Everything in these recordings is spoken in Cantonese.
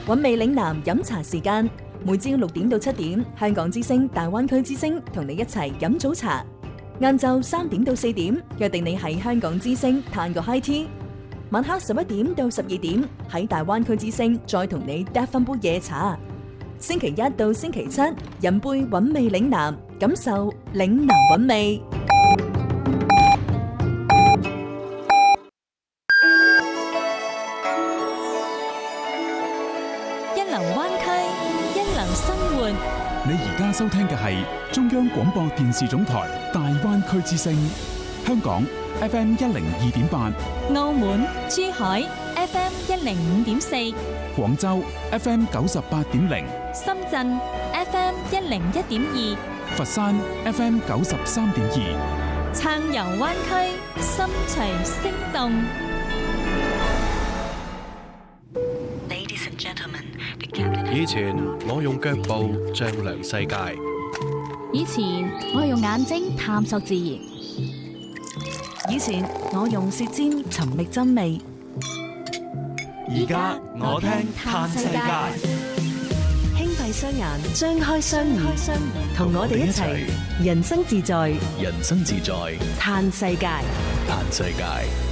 韻味嶺南飲茶時間，每朝6點到7點，香港之聲大灣區之聲同你一齊飲早茶。晏晝3點到4點，約定你喺香港之聲嘆個 high tea。晚黑11點到12點，喺大灣區之聲再同你嗒翻杯夜茶。星期一到星期七，飲杯韻味嶺南，感受嶺南韻味。 一流灣區，一流生活。 你而家收聽嘅係中央廣播電視總台大灣區之聲，香港 FM 102.8， 澳門、珠海 FM 105.4， 廣州 FM 98.0， 深圳 FM 101.2， 佛山 FM 93.2。 暢遊灣區，心隨聲動。 以前我用腳步丈量世界， 以前我用眼睛探索自然， 以前我用舌尖尋覓真味， 而家我聽嘆世界。 輕閉雙眼，張開雙耳，同我哋一齊人生自在， 人生自在， 嘆世界。 嘆世界。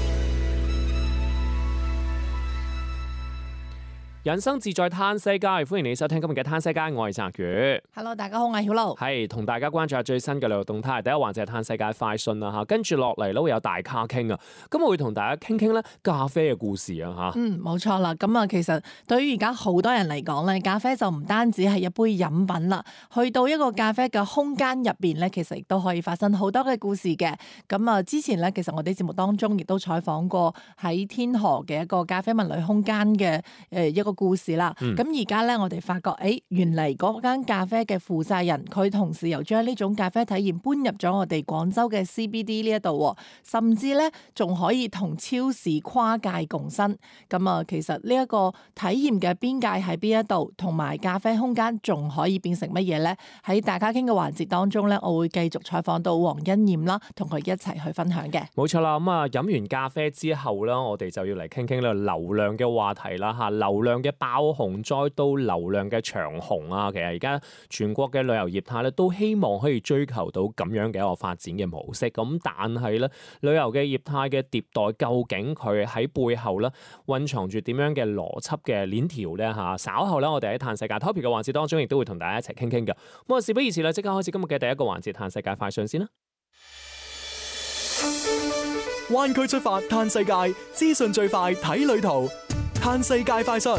人生自在嘆世界，歡迎你收聽今日嘅嘆世界，我係澤宇。 Hello， 大家好，我係曉露。 係同大家關注下最新嘅旅遊動態。第一環節係嘆世界快訊啦嚇，跟住落嚟咧會有大咖傾啊。咁我會同大家傾傾咧咖啡嘅故事啊嚇。 冇錯啦。咁啊，其實對於而家好多人嚟講咧，咖啡就唔單止係一杯飲品啦，去到一個咖啡嘅空間入邊咧，其實亦都可以發生好多嘅故事嘅。咁啊，之前咧其實我哋節目當中亦都採訪過喺天河嘅一個咖啡文旅空間嘅一個故事啦，咁而家咧我哋發覺，原嚟嗰間咖啡嘅負責人，佢同時又將呢種咖啡體驗搬入咗我哋廣州嘅 CBD 呢一度，甚至咧仲可以同超市跨界共生。咁啊，其實呢一個體驗嘅邊界喺邊一度，同埋咖啡空間仲可以變成乜嘢咧？喺大家傾嘅環節當中咧，我會繼續採訪到黃欣燕啦，同佢一齊去分享嘅。 冇錯啦，咁啊飲完咖啡之後啦，我哋就要嚟傾傾呢個流量嘅話題啦嚇，流量嘅爆紅再到流量嘅長紅啊！其實而家全國嘅旅遊業態咧都希望可以追求到咁樣嘅一個發展嘅模式。咁但係咧旅遊嘅業態嘅迭代，究竟佢喺背後咧蘊藏住點樣嘅邏輯嘅鏈條咧嚇？稍後咧我哋喺嘆世界 topic 嘅環節當中，亦都會同大家一齊傾傾嘅。咁啊事不宜遲啦，即刻開始今日嘅第一個環節嘆世界快訊先啦！ 灣區出發嘆世界，資訊最快睇旅途，嘆世界快訊。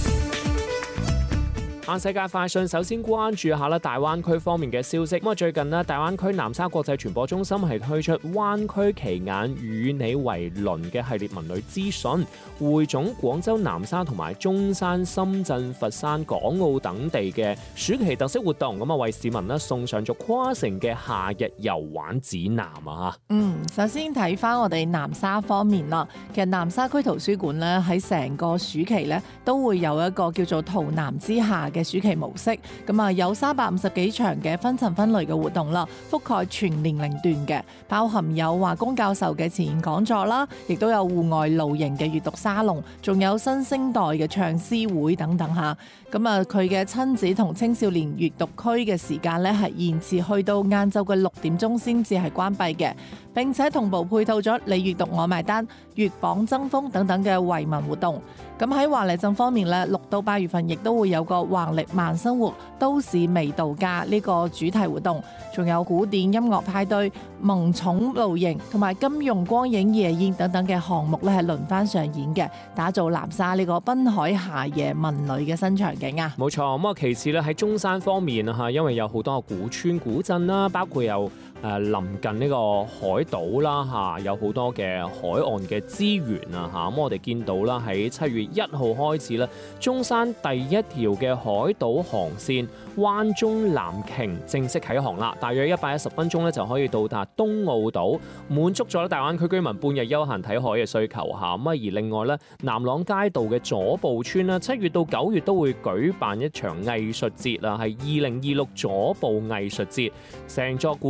嘆世界快訊，首先關注下啦大灣區方面嘅消息。咁啊，最近呢，大灣區南沙國際傳播中心係推出灣區奇眼與你為鄰嘅系列文旅資訊，匯總廣州南沙同埋中山、深圳、佛山、港澳等地嘅暑期特色活動，咁啊為市民呢送上咗跨城嘅夏日遊玩指南啊首先睇翻我哋南沙方面啦，其實南沙區圖書館咧喺成個暑期咧都會有一個叫做圖南之夏嘅暑期模式，咁啊有350幾場嘅分層分類嘅活動啦，覆蓋全年齡段嘅，包含有華工教授嘅前言講座啦，亦都有戶外露營嘅閱讀沙龍，仲有新生代嘅唱詩會等等吓。咁啊佢嘅親子同青少年閱讀區嘅時間咧係延遲去到晏晝嘅6點鐘先至係關閉嘅，並且同步配套咗你閱讀我埋單、粵榜爭鋒等等嘅惠民活動。咁喺華麗鎮方面咧，6到8月份亦都會有個華麗慢生活都市微度假呢個主題活動，仲有古典音樂派對、萌寵露營同埋金融光影夜宴等等嘅項目咧係輪番上演嘅，打造南沙呢個濱海夏夜文旅嘅新場景啊！ 冇錯，咁啊其次咧喺中山方面啊，因為有好多古村古鎮啦，包括有臨近呢個海島啦有好多嘅海岸嘅資源啊咁我哋見到啦喺7月1號開始咧，中山第一條嘅海島航線灣中南鯨正式啟航啦，大約110分鐘咧就可以到達東澳島，滿足咗大灣區居民半日休閒睇海嘅需求咁而另外咧，南朗街道嘅左步村啦，7月到9月都會舉辦一場藝術節啦，係2026左步藝術節，成座古村會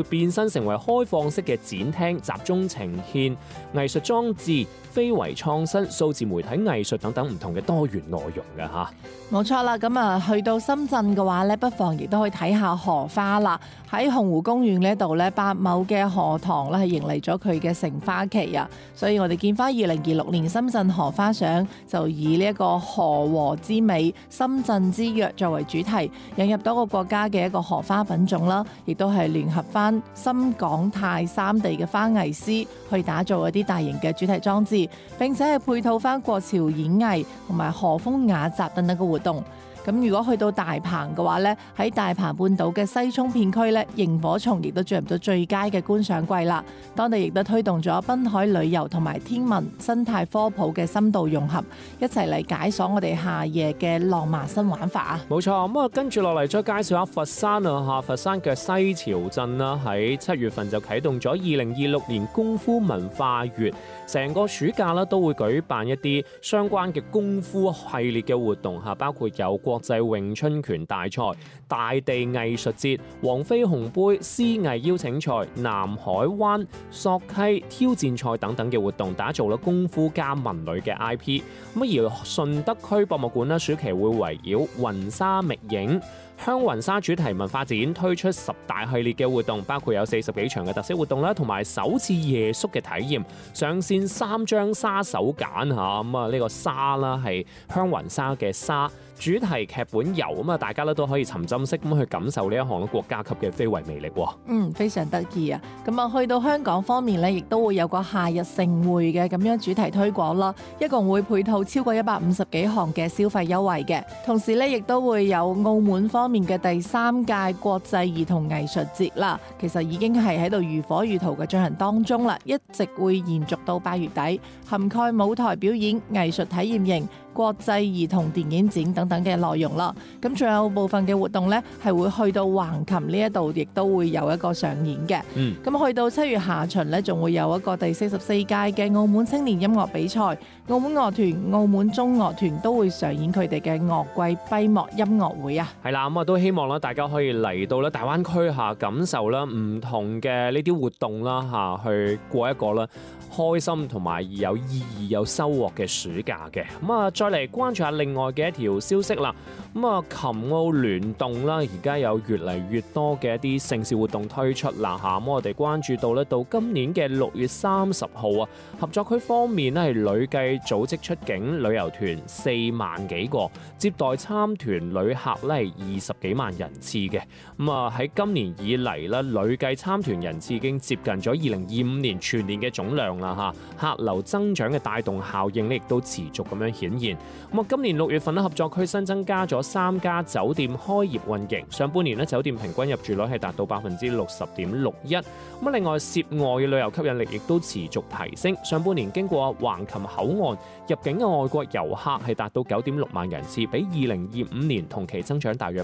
變身成為開放式嘅展廳，集中呈現藝術裝置、非遺創新、數字媒體藝術等等唔同嘅多元內容嘅嚇。 冇錯啦，咁啊去到深圳嘅話咧，不妨亦都可以睇下荷花啦。喺洪湖公園呢度咧，八畝嘅荷塘咧係迎嚟咗佢嘅盛花期啊！所以我哋見翻2026年深圳荷花賞就以呢一個荷禾之美、深圳之約作為主題，引入多個國家嘅一個荷花品種啦，亦都係聯合翻深港泰三地嘅花藝師去打造一啲大型嘅主題裝置，並且係配套翻國潮演藝同埋荷風雅集等等嘅活動。咁如果去到大鵬嘅話呢，喺大鵬半島嘅西涌片區呢，螢火蟲亦都進入到最佳嘅觀賞季啦。當地亦都推動咗濱海旅遊同埋天文生態科普嘅深度融合，一齊嚟解鎖我哋夏夜嘅浪漫新玩法啊！ 冇錯，咁啊跟住落嚟再介紹下佛山啊嚇，佛山嘅西樵鎮啦，喺7月份就啟動咗2026年功夫文化月，成個暑假啦都會舉辦一啲相關嘅功夫系列嘅活動嚇，包括有國際詠春拳大賽、大地藝術節、黃飛鴻杯、詩藝邀請賽、南海灣索溪挑戰賽等等嘅活動，打造咗功夫加文旅嘅 IP。咁而順德區博物館呢，暑期會圍繞雲沙覓影、香雲沙主題文化展推出10大系列嘅活動，包括有40幾場嘅特色活動啦，同埋首次夜宿嘅體驗，上線3張沙手鐧嚇，咁啊呢個沙啦係香雲沙嘅沙。主題劇本遊咁啊，大家咧都可以沉浸式咁去感受呢一項國家級嘅非遺魅力。 非常得意啊！咁啊，去到香港方面咧，亦都會有個夏日盛會嘅咁樣主題推廣啦，一共會配套超過150幾項嘅消費優惠嘅。同時咧，亦都會有澳門方面嘅第3屆國際兒童藝術節啦。其實已經係喺度如火如荼嘅進行當中啦，一直會延續到8月底，涵蓋舞台表演、藝術體驗營、國際兒童電影展等等嘅內容啦，咁仲有部分嘅活動呢，係會去到橫琴呢一度，亦都會有一個上演嘅。咁去到7月下旬呢，仲會有一個第44屆嘅澳門青年音樂比賽，澳門樂團、澳門中樂團都會上演佢哋嘅樂季閉幕音樂會啊。 係啦，咁啊都希望啦，大家可以嚟到咧大灣區嚇感受啦唔同嘅呢啲活動啦嚇，去過一個啦開心同埋有意義有收穫嘅暑假嘅。咁啊再嚟關注下另外嘅一條消息啦。咁啊琴澳聯動啦，而家有越嚟越多嘅一啲盛事活動推出啦嚇。咁我哋關注到咧，到今年嘅6月30號啊，合作區方面咧係累計組織出境旅遊團4萬幾個，接待參團旅客咧係20幾萬人次嘅。咁啊喺今年以嚟咧，累計參團人次已經接近咗2025年全年嘅總量啦嚇。客流增長嘅帶動效應咧，亦都持續咁樣顯現。咁啊今年6月份咧，合作區新增加咗3家酒店開業運營，上半年咧酒店平均入住率係達到60.61%。咁另外涉外嘅旅遊吸引力亦都持續提升，上半年經過橫琴口岸入境嘅外國遊客係達到9.6萬人次，比2025年同期增長大約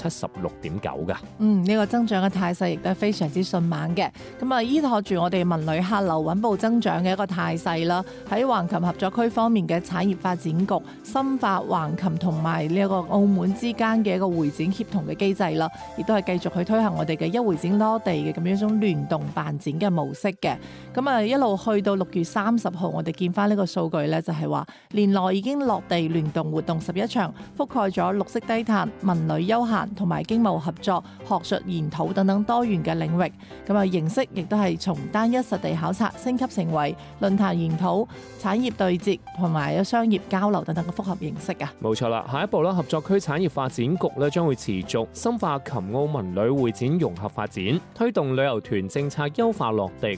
76.9%㗎。 呢個增長嘅態勢亦都係非常之迅猛嘅。咁啊，依託住我哋文旅客流穩步增長嘅一個態勢啦，喺橫琴合作區方面嘅產業發展局深化橫琴同埋呢一個澳門之間嘅一個會展協同嘅機制啦，亦都係繼續去推行我哋嘅一會展多地嘅咁樣一種聯動辦展嘅模式嘅。咁啊一路去到6月30號，我哋見翻呢個數據呢，就係話年內已經落地聯動活動11場，覆蓋咗綠色低碳、文旅休閒同埋經貿合作、學術研討等等多元嘅領域。咁啊形式亦都係從單一實地考察升級成為論壇研討、產業對接同埋有商業交流等等嘅複合形式啊。 冇錯啦，下一步啦，合作區產業發展局咧將會持續深化琴澳文旅會展融合發展，推動旅遊團政策優化落地，